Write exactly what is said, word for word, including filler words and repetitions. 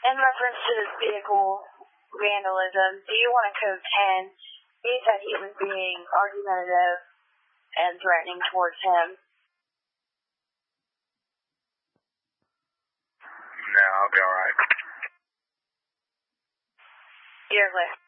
In reference to this vehicle vandalism, do you want to code ten? He said he was being argumentative and threatening towards him. No, I'll be alright. You're left.